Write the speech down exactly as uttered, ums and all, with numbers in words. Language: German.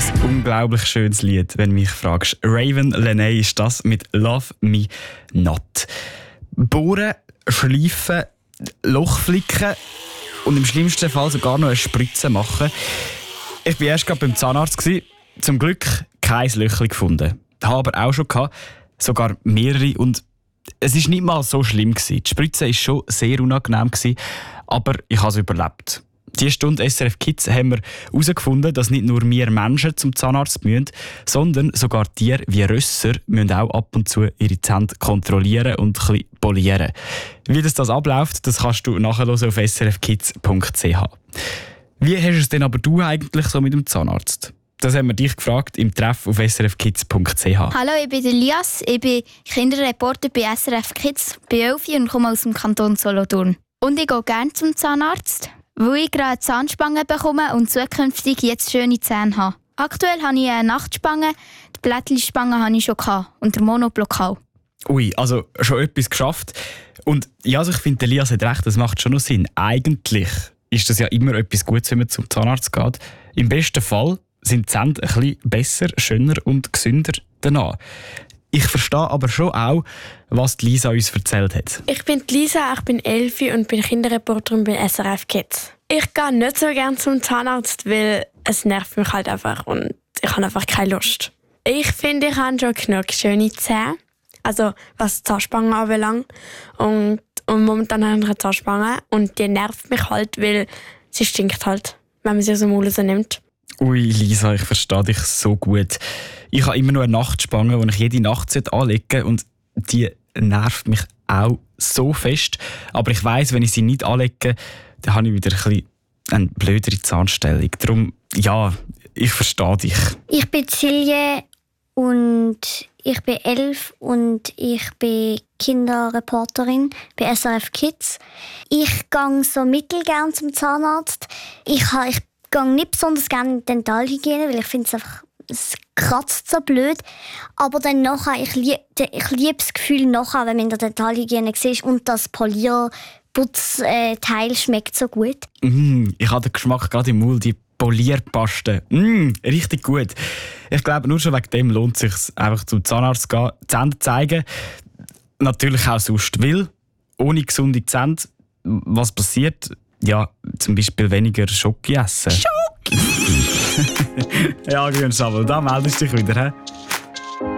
Ein unglaublich schönes Lied, wenn du mich fragst. Raven Lenae ist das mit «Love Me Not». Bohren, schleifen, Loch flicken und im schlimmsten Fall sogar noch eine Spritze machen. Ich war erst gerade beim Zahnarzt. Zum Glück kein Löchchen gefunden. Ich habe aber auch schon gehabt, sogar mehrere. Und es war nicht mal so schlimm. Die Spritze war schon sehr unangenehm, aber ich habe es überlebt. Diese Stunde S R F Kids haben wir herausgefunden, dass nicht nur wir Menschen zum Zahnarzt müssen, sondern sogar Tiere wie Rösser müssen auch ab und zu ihre Zähne kontrollieren und ein bisschen polieren. Wie das, das abläuft, das kannst du nachhören auf s r f kids punkt c h. Wie hast du es denn aber du eigentlich so mit dem Zahnarzt? Das haben wir dich gefragt im Treff auf s r f kids punkt c h. Hallo, ich bin Elias, ich bin Kinderreporter bei S R F Kids, bin elf und komme aus dem Kanton Solothurn. Und ich gehe gerne zum Zahnarzt, weil ich gerade Zahnspange bekomme und zukünftig jetzt schöne Zähne habe. Aktuell habe ich eine Nachtspange, die Blättli-Spange habe ich schon gehabt und der Monoblock auch. Ui, also schon etwas geschafft. Und ja, also ich finde, Elias hat recht, das macht schon noch Sinn. Eigentlich ist das ja immer etwas Gutes, wenn man zum Zahnarzt geht. Im besten Fall sind die Zähne ein bisschen besser, schöner und gesünder danach. Ich verstehe aber schon auch, was die Lisa uns erzählt hat. Ich bin Lisa, ich bin elf und bin Kinderreporterin bei S R F Kids. Ich gehe nicht so gerne zum Zahnarzt, weil es nervt mich halt einfach und ich habe einfach keine Lust. Ich finde, ich habe schon genug schöne Zähne, also was Zahnspangen anbelangt. Und, und momentan habe ich eine Zahnspange und die nervt mich halt, weil sie stinkt halt, wenn man sie aus dem Mund nimmt. Ui, Lisa, ich verstehe dich so gut. Ich habe immer nur eine Nachtspange, die ich jede Nacht anlegen sollte. Und die nervt mich auch so fest. Aber ich weiss, wenn ich sie nicht anlege, dann habe ich wieder ein bisschen eine blödere Zahnstellung. Darum, ja, ich verstehe dich. Ich bin Silje und ich bin elf und ich bin Kinderreporterin bei S R F Kids. Ich gehe so mittelgern zum Zahnarzt. Ich, habe, ich gehe nicht besonders gerne in die Dentalhygiene, weil ich finde es einfach, es kratzt so blöd. Aber dann nachher, ich liebe ich lieb das Gefühl nachher, wenn man in der Dentalhygiene sieht und das Polierputzteil schmeckt so gut. Mm, ich habe den Geschmack gerade im Mund, die Polierpaste. Mm, richtig gut. Ich glaube, nur schon wegen dem lohnt es sich einfach zum Zahnarzt zu gehen, die Zähne zu zeigen. Natürlich auch sonst, weil ohne gesunde Zähne, was passiert? Ja, zum Beispiel weniger Schoki essen. Schoki! Ja, Grün Samuel, da meldest du dich wieder, he?